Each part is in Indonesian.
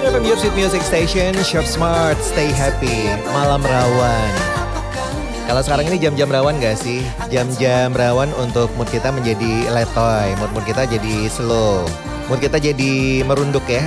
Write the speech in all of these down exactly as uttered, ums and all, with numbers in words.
Pengen F M, your sweet music station. Shop smart, stay happy. Malam rawan. Kalau sekarang ini jam-jam rawan gak sih? Jam-jam rawan untuk mood kita menjadi letoy, mood-mood kita jadi slow, mood kita jadi merunduk ya.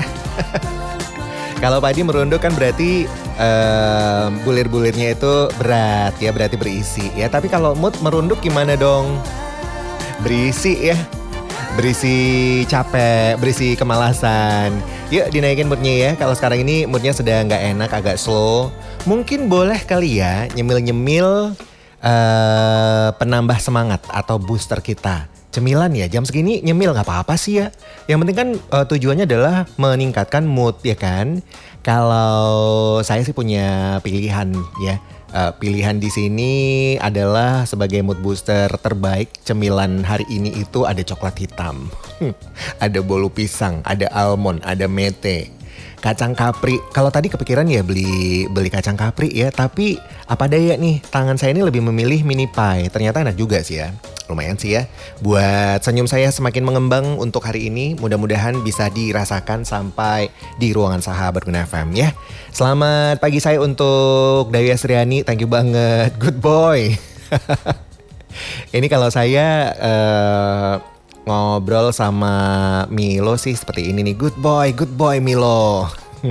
Kalau padi merunduk kan berarti uh, bulir-bulirnya itu berat ya, berarti berisi ya. Tapi kalau mood merunduk gimana dong? Berisi ya, berisi capek, berisi kemalasan. Yuk dinaikin moodnya ya. Kalau sekarang ini moodnya sedang gak enak, agak slow, mungkin boleh kali ya nyemil-nyemil uh, penambah semangat atau booster kita. Cemilan ya, jam segini nyemil gak apa-apa sih ya. Yang penting kan uh, tujuannya adalah meningkatkan mood ya kan. Kalau saya sih punya pilihan ya. Uh, pilihan di sini adalah sebagai mood booster terbaik cemilan hari ini itu ada coklat hitam, ada bolu pisang, ada almond, ada mete, kacang kapri. Kalau tadi kepikiran ya beli beli kacang kapri ya, tapi apa daya nih tangan saya ini lebih memilih mini pie. Ternyata enak juga sih ya. Lumayan sih ya, buat senyum saya semakin mengembang untuk hari ini. Mudah-mudahan bisa dirasakan sampai di ruangan sahabat Pengen F M ya. Selamat pagi saya untuk Dawi Asriani, thank you banget, good boy. Ini kalau saya uh, ngobrol sama Milo sih seperti ini nih, good boy, good boy Milo.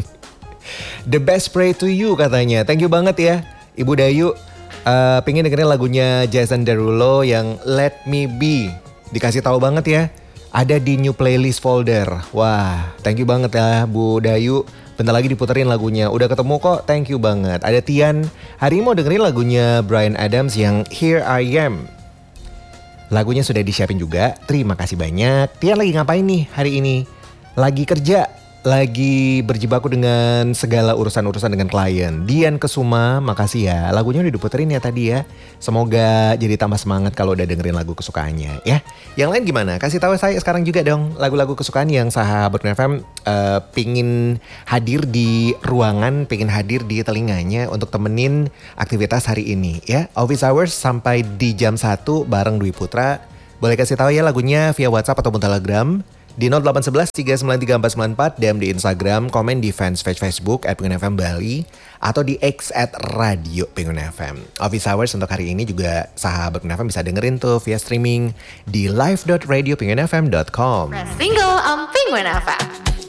The best pray to you katanya, thank you banget ya Ibu Dayu. Uh, pengen dengerin lagunya Jason Derulo yang Let Me Be. Dikasih tahu banget ya, ada di new playlist folder. Wah, thank you banget ya Bu Dayu. Bentar lagi diputerin lagunya. Udah ketemu kok, thank you banget. Ada Tian, hari ini mau dengerin lagunya Bryan Adams yang Here I Am. Lagunya sudah disiapin juga. Terima kasih banyak. Tian lagi ngapain nih hari ini? Lagi kerja, lagi berjibaku dengan segala urusan-urusan dengan klien. Dian Kesuma, makasih ya. Lagunya udah diputerin ya tadi ya. Semoga jadi tambah semangat kalau udah dengerin lagu kesukaannya ya. Yang lain gimana? Kasih tahu saya sekarang juga dong lagu-lagu kesukaan yang sahabat F M uh, pingin hadir di ruangan, pingin hadir di telinganya untuk temenin aktivitas hari ini ya. Office hours sampai di jam satu bareng Dwi Putra. Boleh kasih tahu ya lagunya via WhatsApp ataupun Telegram di nol delapan satu satu tiga sembilan tiga empat sembilan empat, D M di Instagram, komen di fanspage Facebook at Pengen F M Bali, atau di X at Radio Pengen F M. Office hours untuk hari ini juga sahabat Pengen F M bisa dengerin tuh via streaming di live dot radio pengen f m dot com. Press single on Pengen F M.